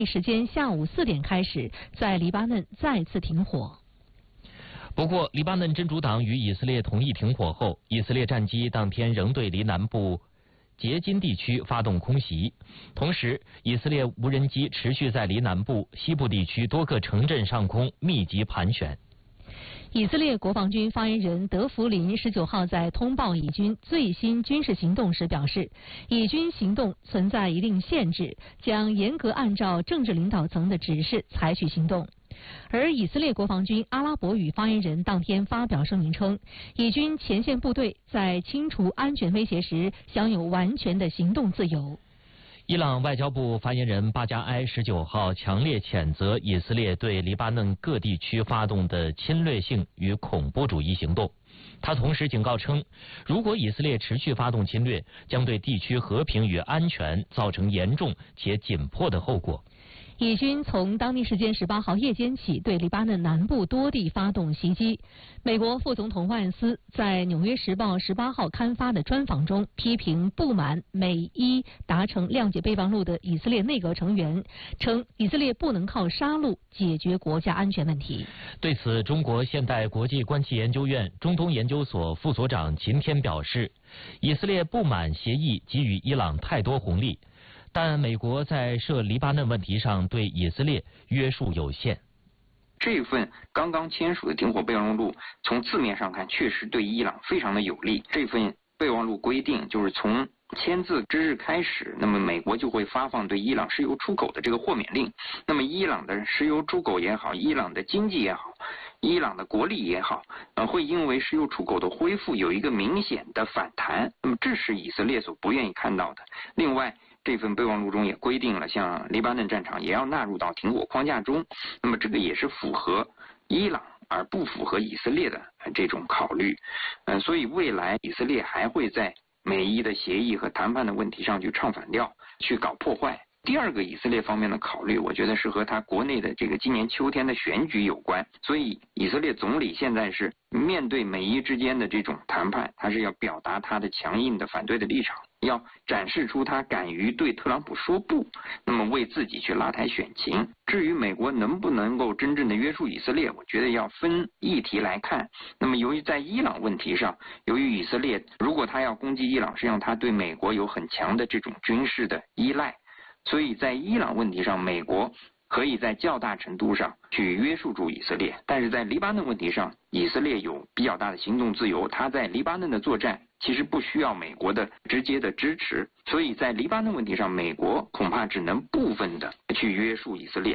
时间下午4点开始，在黎巴嫩再次停火。 不过，黎巴嫩真主党与以色列同意停火后，以色列战机当天仍对黎南部杰金地区发动空袭，同时，以色列无人机持续在黎南部、西部地区多个城镇上空密集盘旋。 以色列国防军发言人德弗林19号在通报以军最新军事行动时表示，以军行动存在一定限制，将严格按照政治领导层的指示采取行动。而以色列国防军阿拉伯语发言人当天发表声明称，以军前线部队在清除安全威胁时享有完全的行动自由。 伊朗外交部发言人巴加埃19号强烈谴责以色列对黎巴嫩各地区发动的侵略性与恐怖主义行动。他同时警告称，如果以色列持续发动侵略，将对地区和平与安全造成严重且紧迫的后果。 以军从当地时间18号夜间起对黎巴嫩南部多地发动袭击。美国副总统万斯在《纽约时报》18号刊发的专访中批评不满美伊达成谅解备忘录的以色列内阁成员，称以色列不能靠杀戮解决国家安全问题。 对此，中国现代国际关系研究院中东研究所副所长秦天表示，以色列不满协议给予伊朗太多红利，但美国在涉黎巴嫩问题上对以色列约束有限。 这份刚刚签署的停火备忘录，从字面上看确实对伊朗非常的有利。这份备忘录规定，就是从签字之日开始，那么美国就会发放对伊朗石油出口的这个豁免令。那么伊朗的石油出口也好，伊朗的经济也好，伊朗的国力也好，会因为石油出口的恢复有一个明显的反弹。那么这是以色列所不愿意看到的。另外，这份备忘录中也规定了，像黎巴嫩战场也要纳入到停火框架中。那么这个也是符合伊朗而不符合以色列的这种考虑。所以未来以色列还会在美伊的协议和谈判的问题上去唱反调，去搞破坏。第二个以色列方面的考虑，我觉得是和他国内的这个今年秋天的选举有关。所以以色列总理现在是面对美伊之间的这种谈判，他是要表达他的强硬的反对的立场，要展示出他敢于对特朗普说不，那么为自己去拉抬选情。至于美国能不能够真正的约束以色列，我觉得要分议题来看。那么由于在伊朗问题上，由于以色列如果他要攻击伊朗，实际上他对美国有很强的这种军事的依赖，所以在伊朗问题上，美国可以在较大程度上去约束住以色列，但是在黎巴嫩问题上，以色列有比较大的行动自由，他在黎巴嫩的作战其实不需要美国的直接的支持，所以在黎巴嫩问题上，美国恐怕只能部分的去约束以色列。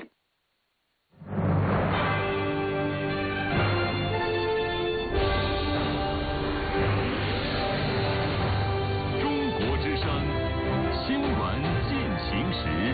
中国之声，新闻进行时。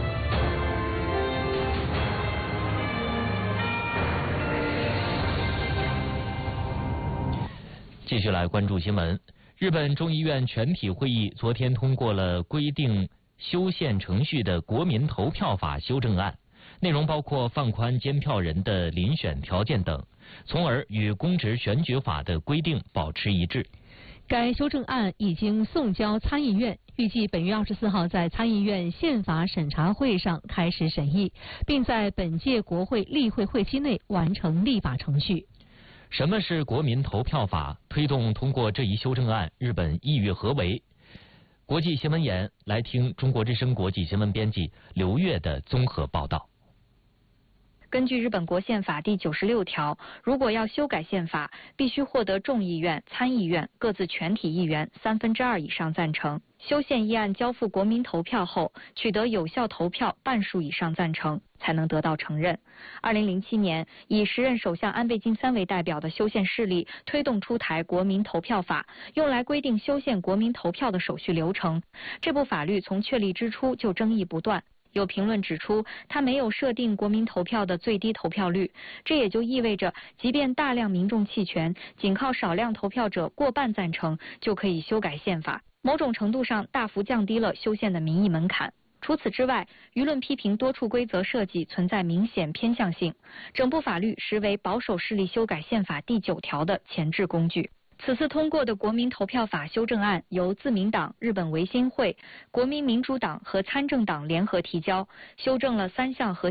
继续来关注新闻。日本众议院全体会议昨天通过了规定修宪程序的国民投票法修正案，内容包括放宽监票人的遴选条件等，从而与公职选举法的规定保持一致。 该修正案已经送交参议院，预计本月24号在参议院宪法审查会上开始审议，并在本届国会例会会期内完成立法程序。 什么是国民投票法？推动通过这一修正案，日本意欲何为？国际新闻眼来听中国之声国际新闻编辑刘越的综合报道。 根据日本国宪法第96条，如果要修改宪法，必须获得众议院、参议院各自全体议员2/3以上赞成。修宪议案交付国民投票后，取得有效投票半数以上赞成，才能得到承认。2007年，以时任首相安倍晋三为代表的修宪势力推动出台国民投票法，用来规定修宪国民投票的手续流程。这部法律从确立之初就争议不断。有评论指出，它没有设定国民投票的最低投票率，这也就意味着，即便大量民众弃权，仅靠少量投票者过半赞成，就可以修改宪法，某种程度上大幅降低了修宪的民意门槛。除此之外，舆论批评多处规则设计存在明显偏向性，整部法律实为保守势力修改宪法第9条的前置工具。 此次通过的国民投票法修正案由自民党、日本维新会、国民民主党和参政党联合提交，修正了3项核